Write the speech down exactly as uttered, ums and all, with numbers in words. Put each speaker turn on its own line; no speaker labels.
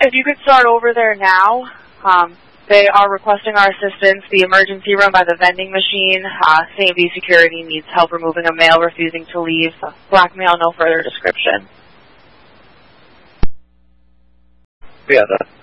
If you could start over there now. Um, they are requesting our assistance. The emergency room by the vending machine. Uh, C and B security needs help removing a male refusing to leave. Black male, no further description.
Yeah, that.